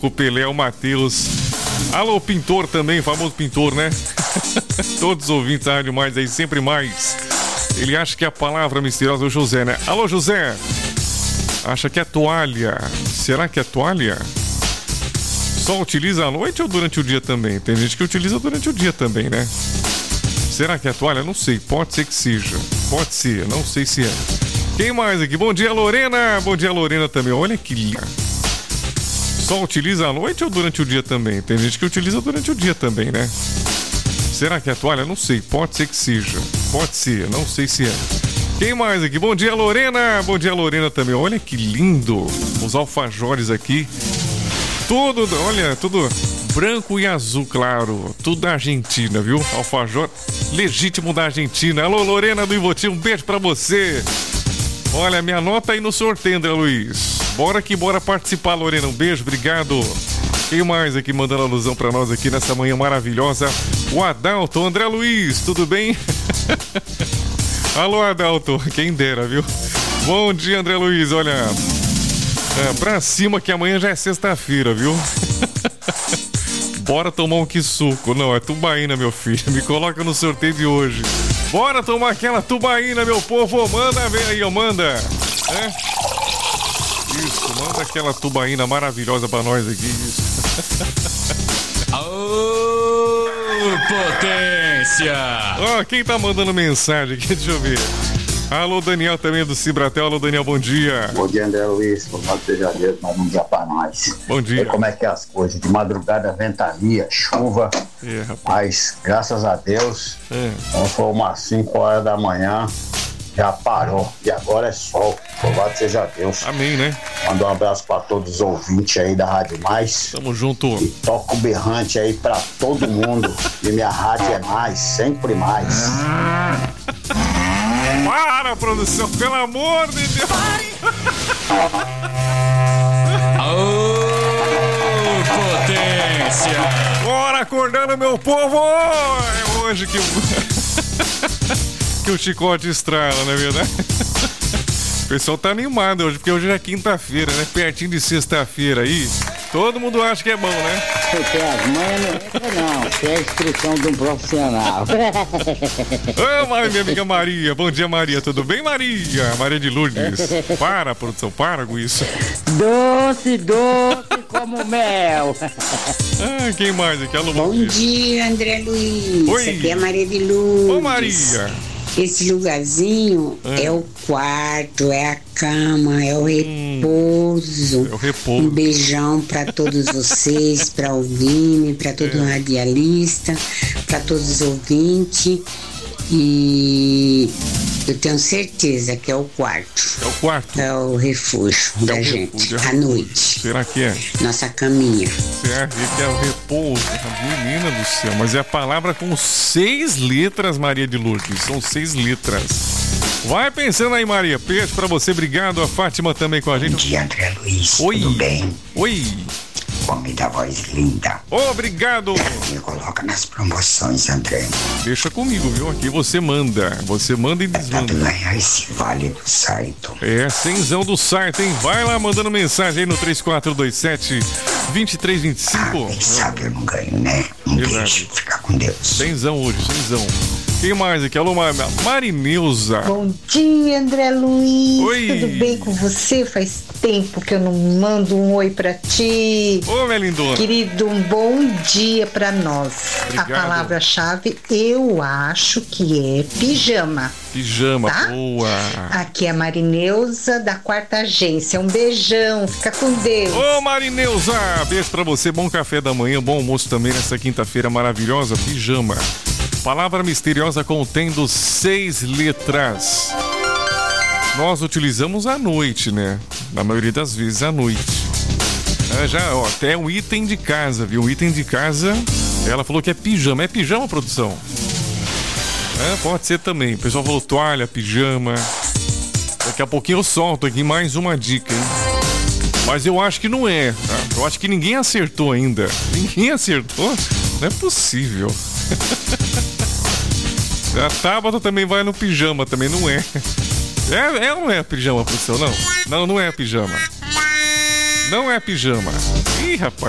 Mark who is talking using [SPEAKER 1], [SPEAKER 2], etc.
[SPEAKER 1] com o Pelé, o Matheus. Alô, pintor também, famoso pintor, né? Todos os ouvintes da Rádio Mais aí, sempre mais. Ele acha que a palavra misteriosa é o José, né? Alô, José. Acha que é toalha. Será que é toalha? Só utiliza à noite ou durante o dia também? Tem gente que utiliza durante o dia também, né? Será que é toalha? Não sei. Pode ser que seja. Pode ser. Não sei se é. Quem mais aqui? Bom dia, Lorena. Bom dia, Lorena também. Olha que linda. Só utiliza à noite ou durante o dia também? Tem gente que utiliza durante o dia também, né? Será que é toalha? Não sei. Pode ser que seja. Pode ser. Não sei se é. Quem mais aqui? Bom dia, Lorena. Bom dia, Lorena também. Olha que lindo. Os alfajores aqui. Tudo, olha, tudo branco e azul, claro. Tudo da Argentina, viu? Alfajor legítimo da Argentina. Alô, Lorena do Ivoti, um beijo pra você. Olha, me anota aí no sorteio, André Luiz. Bora que bora participar, Lorena. Um beijo, obrigado. Quem mais aqui mandando alusão pra nós aqui nessa manhã maravilhosa? O Adalto, André Luiz, tudo bem? Alô, Adalto, quem dera, viu? Bom dia, André Luiz, olha... pra cima que amanhã já é sexta-feira, viu? Bora tomar um que suco. Não, é tubaína, meu filho. Me coloca no sorteio de hoje. Bora tomar aquela tubaína, meu povo. Manda, vem aí, ó, manda. É? Isso, manda aquela tubaína maravilhosa pra nós aqui. Isso.
[SPEAKER 2] Aô, potência!
[SPEAKER 1] Ó, quem tá mandando mensagem aqui? Deixa eu ver. Alô, Daniel também do Cibratel. Alô, Daniel, bom dia.
[SPEAKER 3] Bom dia, André Luiz. Louvado seja Deus, mais um dia pra nós.
[SPEAKER 1] Bom dia.
[SPEAKER 3] E como é que é as coisas? De madrugada, ventania, chuva. Mas, graças a Deus, quando for umas 5 horas da manhã, já parou. E agora é sol. Louvado seja Deus.
[SPEAKER 1] Amém, né?
[SPEAKER 3] Manda um abraço pra todos os ouvintes aí da Rádio Mais.
[SPEAKER 1] Tamo junto.
[SPEAKER 3] E toca o berrante aí pra todo mundo. E minha rádio é mais, sempre mais.
[SPEAKER 1] Para, produção, pelo amor de Deus!
[SPEAKER 2] Aô, potência!
[SPEAKER 1] Bora acordando, meu povo! É hoje que o chicote estrala, não é verdade? O pessoal tá animado hoje, porque hoje é quinta-feira, né? Pertinho de sexta-feira aí. Todo mundo acha que é bom, né?
[SPEAKER 4] Porque as mães não, que é a instrução de um profissional.
[SPEAKER 1] Ô, minha amiga Maria. Bom dia, Maria. Tudo bem, Maria? Maria de Lourdes. Para, produção, para com isso.
[SPEAKER 4] Doce, doce como mel.
[SPEAKER 1] Quem mais aqui? Alô,
[SPEAKER 5] bom dia, André Luiz.
[SPEAKER 1] Oi.
[SPEAKER 5] Aqui é a Maria de Lourdes.
[SPEAKER 1] Ô, Maria.
[SPEAKER 5] Esse lugarzinho é o quarto, é a cama, é o repouso.
[SPEAKER 1] É o repouso.
[SPEAKER 5] Um beijão pra todos vocês, pra Alvine, pra todo radialista, pra todos os ouvintes. E eu tenho certeza que é o quarto.
[SPEAKER 1] É o quarto?
[SPEAKER 5] É o refúgio da gente, à noite.
[SPEAKER 1] Será que é?
[SPEAKER 5] Nossa caminha.
[SPEAKER 1] Você acha que é o repouso? Menina do céu, mas é a palavra com 6 letras, Maria de Lourdes. São 6 letras. Vai pensando aí, Maria. Beijo pra você, obrigado. A Fátima também com a gente.
[SPEAKER 6] Bom dia, André Luiz.
[SPEAKER 1] Oi.
[SPEAKER 6] Tudo bem?
[SPEAKER 1] Oi.
[SPEAKER 6] Homem da voz linda.
[SPEAKER 1] Obrigado.
[SPEAKER 6] Me coloca nas promoções, André.
[SPEAKER 1] Deixa comigo, viu? Aqui você manda. Você manda e desmanda.
[SPEAKER 6] Pra ganhar esse vale do site.
[SPEAKER 1] É, 100zão do site, hein? Vai lá mandando mensagem aí no 3427-2325.
[SPEAKER 6] Quem sabe eu não ganho, né? Um beijo, fica com Deus.
[SPEAKER 1] 100zão hoje, 100zão. Quem mais aqui? Alô, Marineuza.
[SPEAKER 7] Bom dia, André Luiz.
[SPEAKER 1] Oi.
[SPEAKER 7] Tudo bem com você? Faz tempo que eu não mando um oi pra ti.
[SPEAKER 1] Ô, minha lindona.
[SPEAKER 7] Querido, um bom dia pra nós.
[SPEAKER 1] Obrigado.
[SPEAKER 7] A palavra-chave eu acho que é pijama.
[SPEAKER 1] Pijama,
[SPEAKER 7] tá?
[SPEAKER 1] boa.
[SPEAKER 7] Aqui é a Marineuza da Quarta Agência. Um beijão, fica com Deus.
[SPEAKER 1] Ô, Marineuza, beijo pra você. Bom café da manhã, bom almoço também nessa quinta-feira maravilhosa. Pijama. Palavra misteriosa contendo 6 letras. Nós utilizamos à noite, né? Na maioria das vezes à noite. Já, ó, até um item de casa, viu? Um item de casa, ela falou que é pijama. É pijama, produção? Pode ser também. O pessoal falou toalha, pijama. Daqui a pouquinho eu solto aqui mais uma dica, hein? Mas eu acho que não é, tá? Eu acho que ninguém acertou ainda. Ninguém acertou? Não é possível. A Tabata também vai no pijama, também não é. É ou não é pijama, produção? Não, não é pijama. Não é pijama. Ih, rapaz.